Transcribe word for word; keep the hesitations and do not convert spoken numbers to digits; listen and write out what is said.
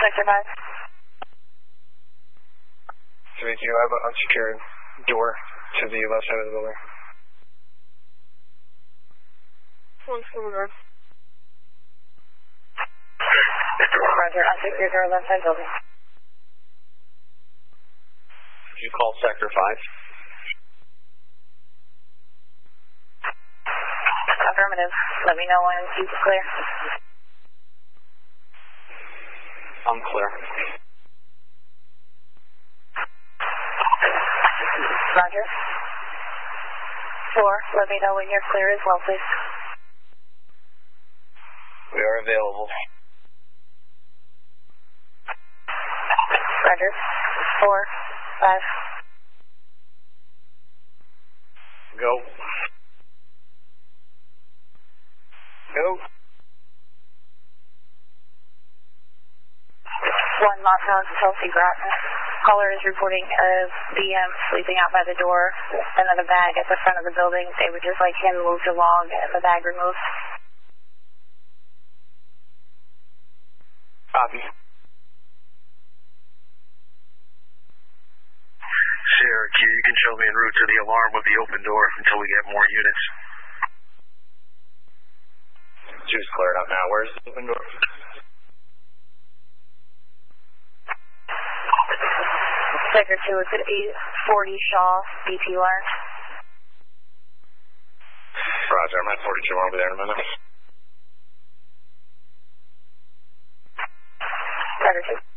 Sector five. three two, I have an unsecured door to the left side of the building. One floor. Roger, unsecured door, left side building. Did you call Sector five? Affirmative. Let me know when it's clear. I'm clear. Roger. Four, let me know when you're clear as well, please. We are available. Roger. Four, five. Go. Go. One, Los Angeles, Chelsea Groton. Caller is reporting a B M sleeping out by the door and then a bag at the front of the building. They would just like him moved along and the bag removed. Copy. Sierra Q, you can show me en route to the alarm with the open door until we get more units. Two's cleared up now. Where's the open door? Sector two, it's at eight forty Shaw, B P Large. Roger, I'm at forty-two. I'll be there in a minute. Sector two.